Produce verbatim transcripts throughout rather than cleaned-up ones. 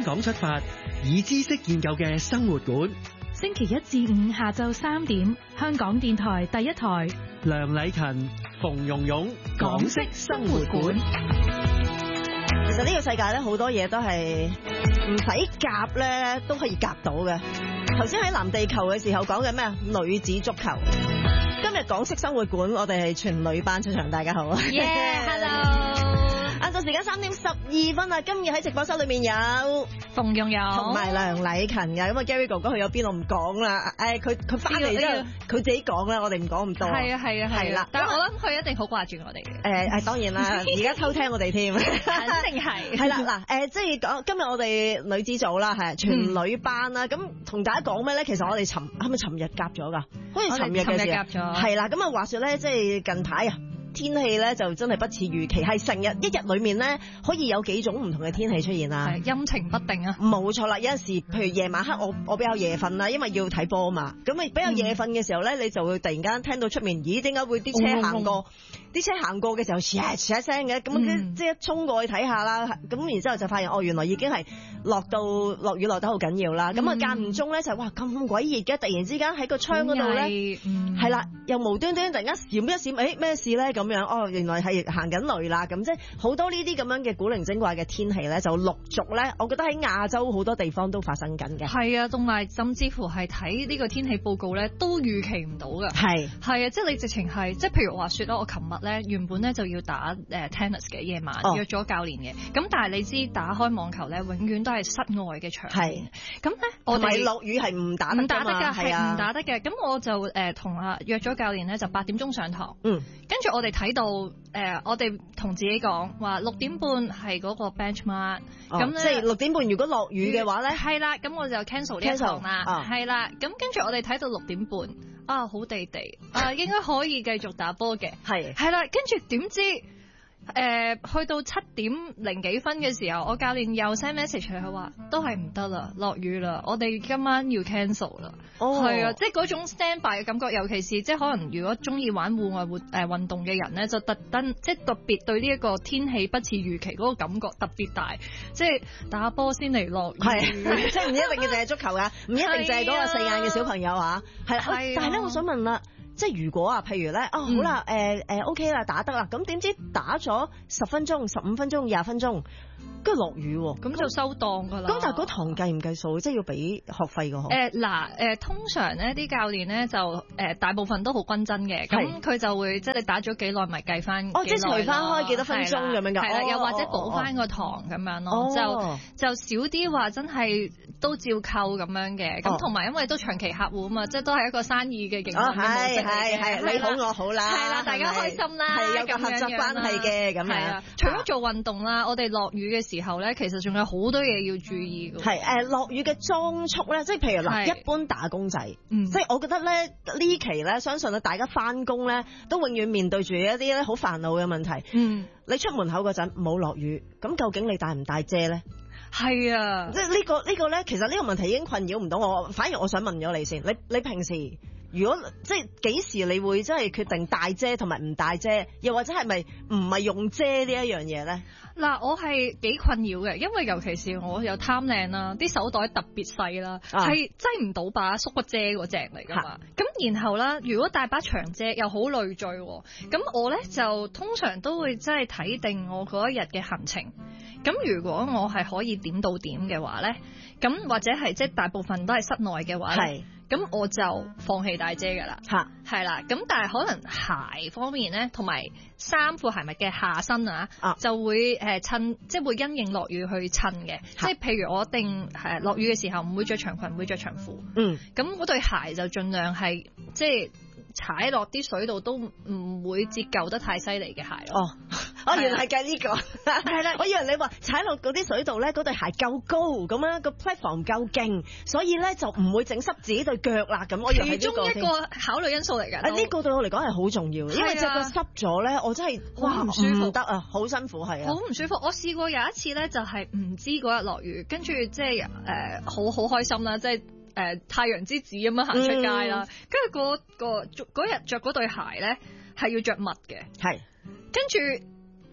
港出發，以知識建構嘅生活館。 星期一至五下晝三點，香港電台第一台。 梁禮勤、馮蓉蓉，港式生活館。 其實呢個世界咧，好多嘢都係唔使夾咧，都可以夾到嘅。頭先喺藍地球嘅時候講嘅咩啊？女子足球。今日港式生活館，我哋係全女班出場，大家好啊！ 耶、yeah, ，hello！ 晏晝時間三點十二分啊！今日喺直播室裏面有馮蓉蓉同埋梁禮勤嘅。咁啊 Gary 哥哥去咗邊我唔講啦。誒，佢佢翻嚟之後，佢自己講啦，我哋唔講咁多。 係啊係啊係啦。但係我諗佢一定好掛住我哋嘅。 誒誒，當然啦，而家偷聽我哋添。 肯定係。係啦嗱，誒，即係講今日我哋女子組啦，係全女班啦。咁同大家講咩咧？其實我哋尋係咪尋日夾咗㗎？好似尋日嘅事。夾咗。係啦，咁啊話說咧，即係近排啊。天氣咧就真係不似預期，係成日一日裏面咧可以有幾種唔同嘅天氣出現啊， 係陰晴不定啊。冇錯啦，有陣時譬如夜晚黑我我比較夜瞓啦，因為要睇波啊嘛，咁啊比較夜瞓嘅時候咧，你就會突然間聽到出面，咦點解會啲車行過？啲、嗯、車行過嘅時候，唰唰一聲嘅，咁、嗯、即係一衝過去睇下啦，咁然之後就發現哦，原來已經係落到落雨落得好緊要啦，咁啊間唔中咧就哇咁鬼熱嘅，突然之間喺個窗嗰度咧，係、嗯、啦，又無端端突然間閃一閃，誒咩事咧咁樣？哦，原來係行緊雷啦，咁即係好多呢啲咁樣嘅古靈精怪嘅天氣咧，就陸續咧，我覺得喺亞洲好多地方都發生緊嘅。係啊，同埋甚至乎係睇呢個天氣報告咧，都預期唔到嘅。係係啊，即係你直情係，即係譬如話説啦，我琴日咧原本咧就要打誒 tennis 嘅夜晚，約咗教練嘅，咁、哦、但係你知打開網球咧，永遠都係室外嘅場。係咁咧，我哋落雨係唔打得唔打得㗎，係唔打得嘅。咁我就誒同阿約咗教練咧，就八點鐘上堂。嗯，跟住我哋睇到誒、呃，我哋同自己講話六點半係嗰個 benchmark，咁咧即係六點半如果落雨嘅話咧，係啦，咁我就 cancel 呢一堂啦，係啦，咁跟住我哋睇到六點半啊，好地地啊，應該可以繼續打波嘅，係係啦，跟住點知？誒、呃，去到七點零幾分嘅時候，我教練又 send message 佢話都係唔得啦，落雨啦，我哋今晚要 cancel 啦。哦，係啊，即係嗰種 standby 嘅感覺，尤其是即係可能如果中意玩戶外活誒運動嘅人咧，就特登即係特別對呢一個天氣不似預期嗰個感覺特別大，即係打波先嚟落雨，係即係唔一定要淨係足球噶，唔一定淨係嗰個四眼嘅小朋友啊，係啦，但係咧，我想問啦。即係如果啊，譬如咧，哦好啦，誒、嗯、誒、呃、OK 啦，打得啦，咁點知打咗十分鐘、十五分鐘、廿分鐘，跟住落雨喎，咁就收檔㗎啦。咁但係嗰堂計唔計數？即係要俾學費㗎？誒嗱誒，通常咧啲教練咧就誒、呃、大部分都好均真嘅，咁佢就會即係你打咗幾耐咪計翻。哦，即係除翻開幾多分鐘咁樣㗎？係啦，又或者補翻個堂咁樣咯，哦、就就少啲話真係都照扣咁樣嘅。咁同埋因為都長期客戶啊嘛，即係都係一個生意嘅競爭嘅模式。係係你好我好啦，係啦，大家開心啦，係有個合作關係嘅咁樣。除咗做運動啦，我哋落雨嘅時候咧，其實仲有好多嘢要注意嘅。係誒，落雨嘅裝束咧，即係譬如嗱，一般打工仔，嗯、即係我覺得咧呢期咧，相信咧大家翻工咧都永遠面對住一啲咧好煩惱嘅問題。嗯，你出門口嗰陣冇落雨，咁究竟你帶唔帶遮咧？係啊，即係、這、呢個呢、呢個咧，其實呢個問題已經困擾唔到我，反而我想問咗你先，你你平時？如果即係幾時你會真係決定帶遮同埋唔帶遮，又或者係咪唔係用遮呢一樣嘢咧？嗱，我係幾困擾嘅，因為尤其是我又貪靚啦，啲手袋特別細啦，係擠唔到把縮骨遮嗰隻嚟㗎嘛。咁然後啦，如果帶把長遮又好累贅，咁我咧就通常都會真係睇定我嗰一日嘅行程。咁如果我係可以點到點嘅話咧，咁或者係即係大部分都係室內嘅話咧。咁我就放棄帶遮㗎啦，嚇，係啦。咁但係可能鞋方面咧，同埋衫褲鞋襪嘅下身啊，啊就會誒襯，即係會因應落雨去襯嘅。即係譬如我一定係落雨嘅時候唔會着長裙，唔會着長褲。嗯，咁嗰對鞋就盡量係即係踩落啲水度都唔會折舊得太犀利嘅鞋咯。哦，哦，原來係計呢個，係啦。我以為你話踩落嗰啲水度咧，嗰對鞋夠高咁樣，個 platform 夠勁，所以咧就唔會整濕自己對腳啦。咁我以為係呢個其中一個考慮因素嚟㗎。誒，呢個對我嚟講係好重要，因為隻腳濕咗咧，我真係哇唔舒服得啊，好辛苦係啊，好唔舒服。我試過有一次咧，就係唔知嗰日落雨，跟住即係誒好好開心啦，即係。誒、呃、太陽之子咁樣行出街啦，跟住嗰個嗰日着嗰對鞋咧係要着襪嘅，係跟住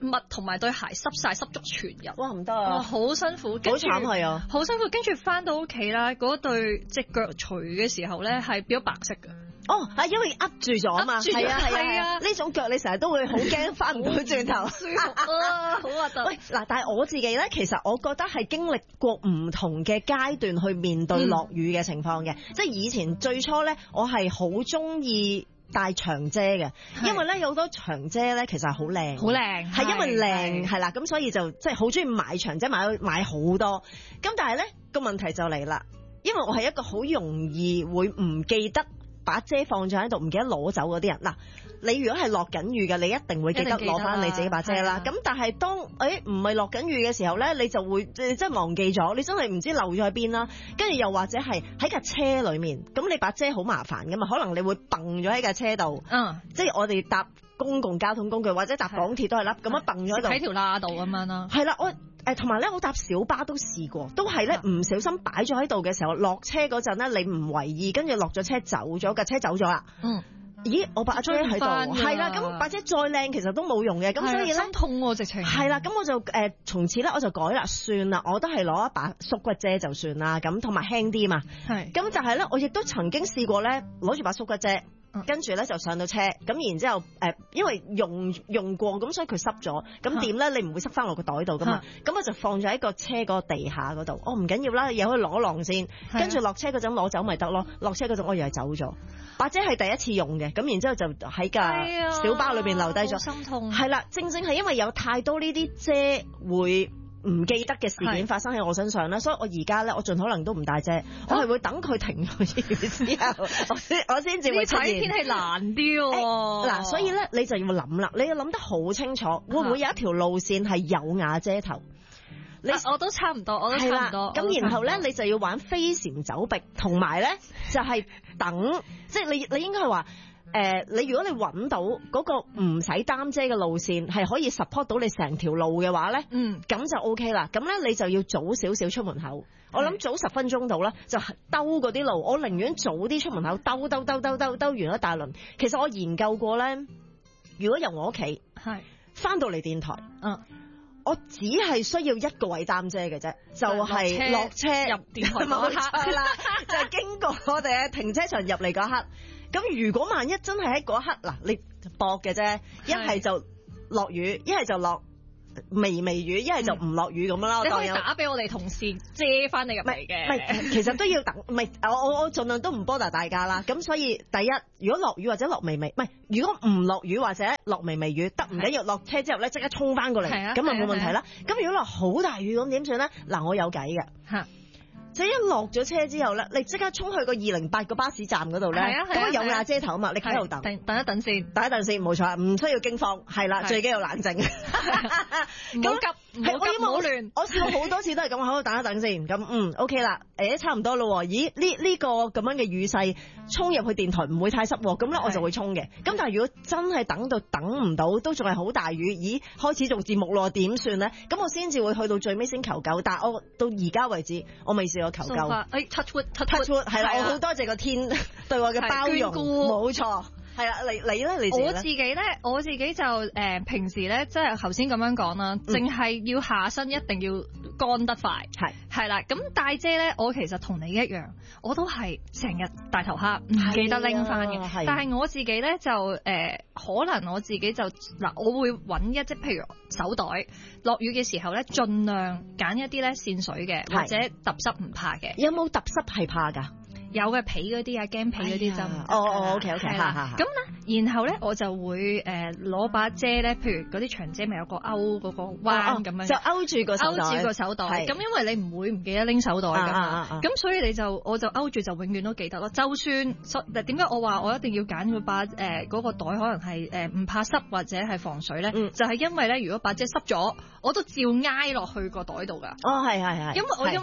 襪同埋對鞋濕晒，濕足全日。 哇唔得哇， 啊！ 好辛苦， 好跟住慘係啊！ 好辛苦，跟住翻到屋企啦，嗰對隻腳除嘅時候咧係變咗白色嘅。 哦，係因為噏住咗啊嘛， 噏住咗係啊係係啊啊，呢種腳你成日都會好驚翻唔到轉頭。 舒服啊，好核突。 喂，嗱，但係我自己咧，其實我覺得係經歷過唔同嘅階段去面對落雨嘅情況嘅，嗯、即係以前最初咧，我係好中意帶長遮嘅，因為咧有好多長遮咧其實係好靚， 好靚， 係因為靚係啦，咁所以就即係好中意買長遮，買買好多。咁但係咧個問題就嚟啦，因為我係一個好容易會唔記得把遮放咗喺度，唔記得攞走嗰啲人。嗱，你如果係落緊雨嘅，你一定會記得攞翻你自己把遮啦。咁但係當誒唔係落緊雨嘅時候咧，你就會即係忘記咗，你真係唔知漏咗喺邊啦。跟住又或者係喺架車裏面，咁你把遮好麻煩噶嘛，可能你會掟咗喺架車度。嗯，即係我哋搭公共交通工具或者搭港鐵都係啦，咁樣掟咗喺度， 喺條罅度咁樣啦。係啦，我誒同埋咧，我搭小巴都試過，都係咧唔小心擺咗喺度嘅時候，落車嗰陣咧，你唔為意，跟住落咗車走咗，架車走咗啦。嗯。咦，我把遮喺度，係啦，咁把遮再靚其實都冇用嘅，咁所以咧心痛喎直情。 係啦，咁我就誒從此咧我就改啦，算啦，我都係攞一把縮骨遮就算啦，咁同埋輕啲嘛。係。咁就係咧，我亦都曾經試過咧攞住把縮骨遮。跟住咧就上到車，咁然之後誒、呃，因為用用過，咁所以佢濕咗，咁點咧？你唔會塞翻落個袋度噶嘛？咁我就放咗喺個車嗰個地下嗰度。哦，唔緊要啦，又可以攞浪先，跟住落車嗰陣攞走咪得咯。落車嗰陣我以為走咗，或者係第一次用嘅，咁然之後就喺架小巴裏邊留低咗。 心痛。 係啦，正正係因為有太多呢啲遮會唔記得嘅事件發生喺我身上啦，所以我而家咧，我盡可能都唔帶遮，我係會等佢停咗雨之後，我先我先至會出現。 呢排天氣難啲喎， 嗱，所以咧你就要諗啦，你要諗得好清楚，會唔會有一條路線係有瓦遮頭？你我都差唔多，我都差唔多。 咁然後咧，你就要玩飛檐走壁，同埋咧就係等，即係你你應該係話。誒、呃，你如果你揾到嗰個唔使擔遮嘅路線，係可以 support 到你成條路嘅話咧，嗯，咁就 OK 啦。咁咧你就要早少少出門口。我諗早十分鐘到啦，就兜嗰啲路。我寧願早啲出門口，兜兜兜兜兜兜完一大輪。其實我研究過咧，如果由我屋企係翻到嚟電台，嗯，我只係需要一個位擔遮嘅啫，就係、是、落車入電台嗰刻啦，就係經過我哋嘅停車場入嚟嗰刻。咁如果萬一真係喺嗰刻嗱，你搏嘅啫，一係就落雨，一係就落微微雨，一係就唔落雨咁樣啦。 你可以打俾我哋同事遮翻你入嚟嘅。 唔係，其實都要等，唔係我我我盡量都唔 bother 大家啦。咁所以第一，如果落雨或者落微微，唔係如果唔落雨或者落微微雨，得唔緊要，落車之後咧即刻衝翻過嚟，咁啊冇問題啦。咁如果落好大雨咁點算咧？嗱，我有計嘅。嚇！即係一落咗車之後咧，你即刻衝去個二零八個巴士站嗰度咧，咁啊有瓦遮頭啊嘛，你喺度等， 等一等先， 等一等先，冇錯，唔需要驚慌，係啦，最緊要冷靜， 唔好急，唔好急，唔好亂。 我試過好多次都係咁，喺度等一等先，咁嗯 OK 啦，誒差唔多咯，咦呢呢個咁樣嘅雨勢衝入去電台唔會太濕，咁咧我就會衝嘅。咁但係如果真係等到等唔到，都仲係好大雨，咦開始做節目咯，點算咧？咁我先至會去到最尾先求救，但係我到而家為止，我未試過求救。 誒 touch wood，touch wood 係啦，我好多謝個天對我嘅包容，冇錯。係啦，你你咧，你自己我自己咧，我自己就誒、呃、平時咧，即係頭先咁樣講啦，淨、嗯、係要下身一定要乾得快，係係啦。咁帶遮咧，我其實同你一樣，我都係成日大頭蝦，唔記得拎翻嘅。但係我自己咧就誒、呃，可能我自己就嗱，我會揾一隻譬如手袋，落雨嘅時候咧，盡量揀一啲咧線水嘅，或者揼濕唔怕嘅。 有冇揼濕係怕㗎？ 有嘅皮嗰啲啊，驚皮嗰啲就哦哦 OK OK 係啦。咁咧，然後咧我就會誒攞、呃、把遮咧，譬如嗰啲長遮咪有個勾嗰個彎咁樣， 就勾住個手袋， 勾住個手袋。咁因為你唔會唔記得拎手袋㗎嘛，咁、啊啊啊、所以你就我就勾住就永遠都記得咯。就算點解我話我一定要揀嗰把誒嗰、呃嗰個袋，可能係誒唔怕濕或者係防水咧、嗯，就係、是、因為咧，如果把遮濕咗，我都照挨落去個袋度㗎。 哦，係係係， 因為我因為。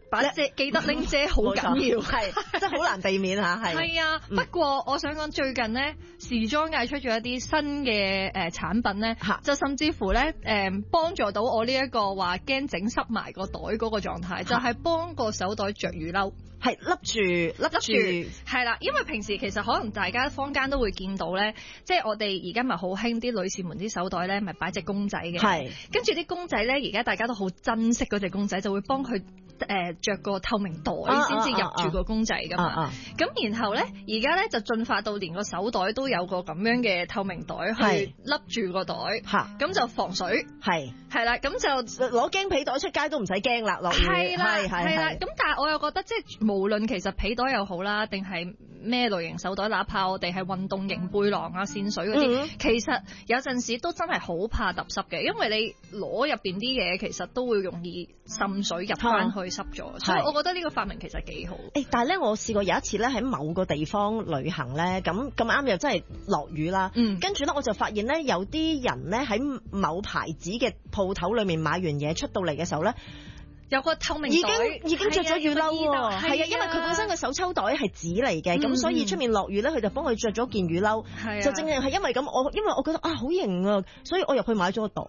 把遮記得拎遮好緊要， 係即係好難避免嚇，係。 係啊，不過我想講最近咧，時裝界出咗一啲新嘅誒產品咧，就甚至乎咧誒幫助到我呢一個話驚整濕埋個袋嗰個狀態，就係幫個手袋着雨褸。 係笠住笠住， 係啦，因為平時其實可能大家坊間都會見到咧，即係我哋而家咪好興啲女士們啲手袋咧，咪擺隻公仔嘅，係跟住啲公仔咧，而家大家都好珍惜嗰隻公仔，就會幫佢誒著個透明袋先至入住個公仔噶嘛。咁、啊啊啊、然後咧，而家咧就進化到連個手袋都有個咁樣嘅透明袋去笠住個袋，咁就防水，係係啦，咁就攞驚皮袋出街都唔使驚啦，落雨係啦係啦。咁但係我又覺得即係無論其實皮袋又好啦，定係咩類型手袋，哪怕我哋係運動型背囊啊、線水嗰啲、嗯，其實有陣時都真係好怕揼濕嘅，因為你攞入邊啲嘢，其實都會容易滲水入翻去濕咗、嗯，所以我覺得呢個發明其實幾好。誒，但係咧，我試過有一次咧喺某個地方旅行咧，咁咁啱又真係落雨啦，嗯，跟住咧我就發現咧有啲人咧喺某牌子嘅鋪頭裏面買完嘢出到嚟嘅時候咧。有個透明袋， 已經已經著咗雨褸喎，係啊，啊，因為佢本身個手抽袋係紙嚟嘅，咁、嗯、所以出面落雨咧，佢就幫佢着咗件雨褸，啊、就正正係因為咁，我因為我覺得啊好型啊，所以我入去買咗個袋，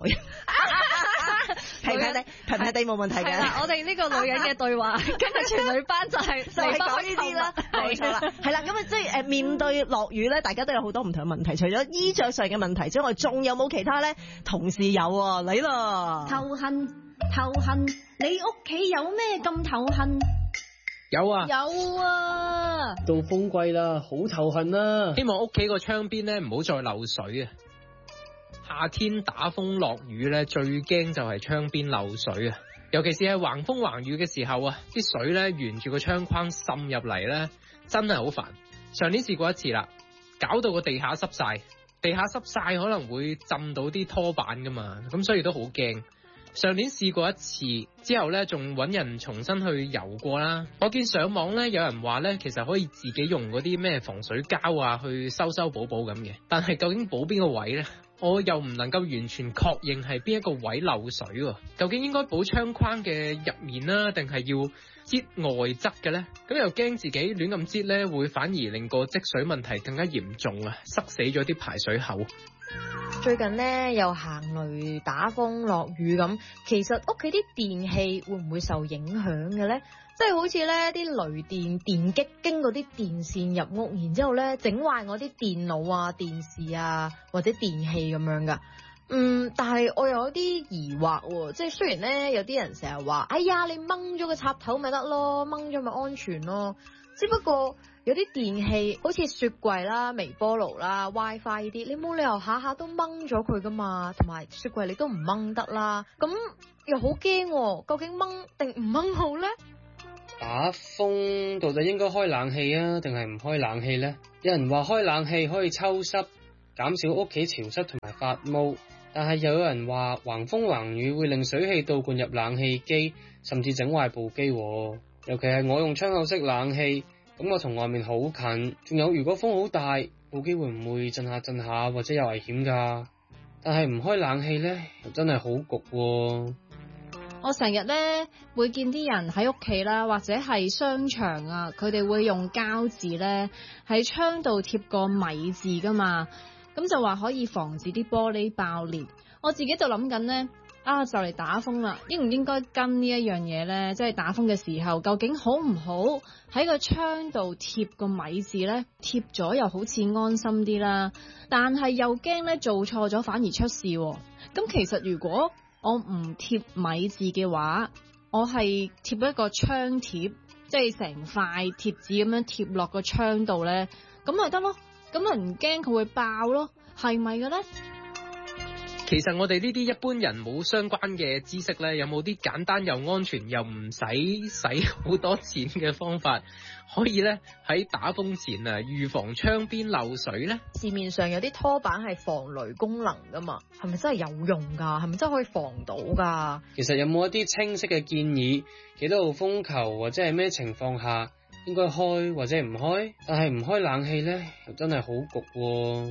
平平地平平地冇問題嘅。 係我哋呢個女人嘅對話，今日全女班就係就係講呢啲啦， 冇錯啦，係啦，咁啊即係誒面對落雨咧，大家都有好多唔同嘅問題，除咗衣着上嘅問題之外，仲有冇其他咧？同事有啊，嚟啦， 頭痕頭痕。你屋企有咩咁頭痕？ 有啊， 有啊， 到風季啦，好頭痕啊！希望屋企個窗邊咧唔好再漏水啊！夏天打風落雨咧，最驚就係窗邊漏水啊！尤其是係橫風橫雨嘅時候啊，啲水咧沿住個窗框滲入嚟咧，真係好煩。上年試過一次啦，搞到個地下濕晒，地下濕晒可能會浸到啲拖板噶嘛，咁所以都好驚。上年試過一次之後咧，仲揾人重新去游過啦。我見上網咧有人話咧，其實可以自己用嗰啲咩防水膠啊，去修修補補咁嘅。但係究竟補邊個位咧？我又唔能夠完全確認係邊一個位漏水喎。究竟應該補窗框嘅入面啦，定係要擠外側嘅咧？咁又驚自己亂咁擠咧，會反而令個積水問題更加嚴重啊，塞死咗啲排水口。 最近呢又行雷打風落雨咁，其實屋企啲電器會唔會受影響嘅呢？即係好似呢啲雷電電擊經過啲電線入屋，然之後呢整壞我啲電腦啊、電視啊或者電器咁樣噶。嗯，但係我有啲疑惑喎，即係雖然呢有啲人成日話，哎呀你掹咗個插頭咪得咯，掹咗咪安全咯，只不過有啲電器好似雪櫃啦、微波爐啦、WiFi 呢啲，你冇理由下下都掹咗佢噶嘛，同埋雪櫃你都唔掹得啦，咁又好驚，究竟掹定唔掹好呢？ 打風到底應該開冷氣啊，定係唔開冷氣呢？有人話開冷氣可以抽濕，減少屋企潮濕同埋發毛，但係又有人話橫風橫雨會令水氣倒灌入冷氣機，甚至整壞部機。尤其係我用窗口式冷氣，咁我同外面好近，仲有如果風好大，部機會唔會震下震下或者有危險㗎？但係唔開冷氣呢，又真係好焗喎。 我成日咧會見啲人喺屋企啦，或者係商場啊，佢哋會用膠紙咧喺窗度貼個米字噶嘛，咁就話可以防止啲玻璃爆裂。我自己就諗緊咧，啊就嚟打風啦，應唔應該跟呢一樣嘢咧？即係打風嘅時候，究竟好唔好喺個窗度貼個米字咧？貼咗又好似安心啲啦，但係又驚咧做錯咗反而出事。咁其實如果我唔貼米字嘅話，我係貼一個窗貼，即係成塊貼紙咁樣貼落個窗度咧，咁咪得咯，咁咪唔驚佢會爆咯，係咪嘅咧？ 其實我哋呢啲一般人冇相關嘅知識咧，有冇啲簡單又安全又唔使使好多錢嘅方法，可以咧喺打風前啊預防窗邊漏水咧？ 市面上有啲拖板係防雷功能噶嘛，係咪真係有用噶？係咪真係可以防到噶？ 其實有冇一啲清晰嘅建議，幾多號風球或者係咩情況下應該開或者唔開？但係唔開冷氣咧，又真係好焗喎。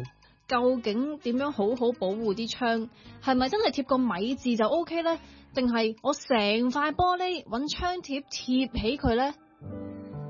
究竟點樣好好保護啲窗？係咪真係貼個米字就 O K 呢？定係我成塊玻璃揾窗貼貼起佢呢？